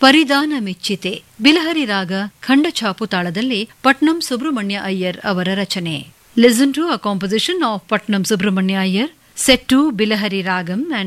ಪರಿದಾನ ಮೆಚ್ಚಿತೆ ಬಿಲಹರಿ ರಾಗ ಖಂಡ ಛಾಪು ತಾಳದಲ್ಲಿ ಪಟ್ನಂ ಸುಬ್ರಹ್ಮಣ್ಯ ಅಯ್ಯರ್ ಅವರ ರಚನೆ. Listen to a composition of Patnam Subrahmanya Iyer, set to Bilahari Ragam and